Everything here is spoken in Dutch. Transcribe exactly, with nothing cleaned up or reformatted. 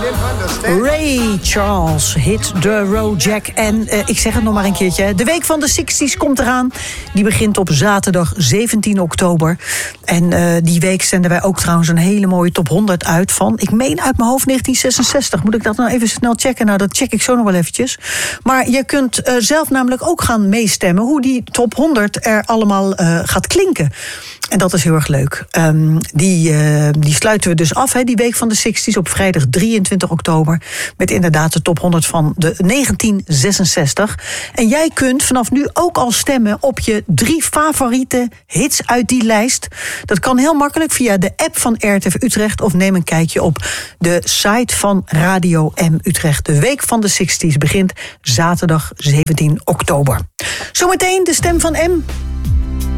Ray Charles, Hit the Road Jack. En uh, ik zeg het nog maar een keertje. De week van de zestig's komt eraan. Die begint op zaterdag zeventien oktober. En uh, die week zenden wij ook trouwens een hele mooie top honderd uit van... ik meen uit mijn hoofd negentien zesenzestig. Moet ik dat nou even snel checken? Nou, dat check ik zo nog wel eventjes. Maar je kunt uh, zelf namelijk ook gaan meestemmen... hoe die top honderd er allemaal uh, gaat klinken. En dat is heel erg leuk. Um, die, uh, die sluiten we dus af, he, die week van de zestig's op vrijdag drieëntwintig oktober... met inderdaad de top honderd van de negentien zesenzestig. En jij kunt vanaf nu ook al stemmen op je drie favoriete hits uit die lijst. Dat kan heel makkelijk via de app van R T V Utrecht... of neem een kijkje op de site van Radio M Utrecht. De week van de zestig's begint zaterdag zeventien oktober. Zometeen de stem van M.